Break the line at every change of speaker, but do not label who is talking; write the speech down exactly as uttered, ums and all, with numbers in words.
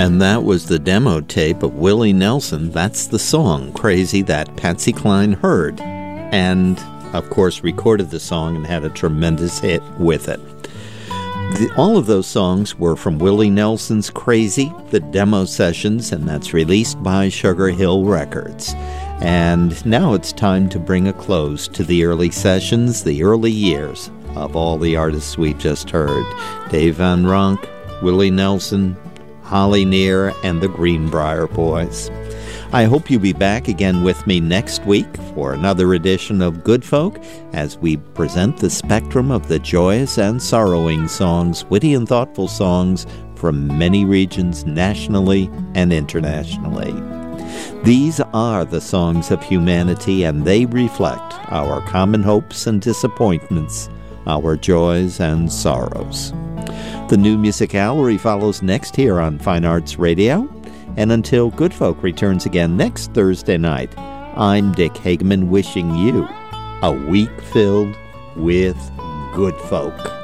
And that was the demo tape of Willie Nelson. That's the song, Crazy, that Patsy Cline heard. And, of course, recorded the song and had a tremendous hit with it. The, all of those songs were from Willie Nelson's Crazy, the demo sessions, and that's released by Sugar Hill Records. And now it's time to bring a close to the early sessions, the early years of all the artists we just heard. Dave Van Ronk, Willie Nelson, Holly Near, and the Greenbrier Boys. I hope you'll be back again with me next week for another edition of Good Folk as we present the spectrum of the joyous and sorrowing songs, witty and thoughtful songs from many regions nationally and internationally. These are the songs of humanity, and they reflect our common hopes and disappointments, our joys and sorrows. The New Music Gallery follows next here on Fine Arts Radio. And until Good Folk returns again next Thursday night, I'm Dick Hageman wishing you a week filled with good folk.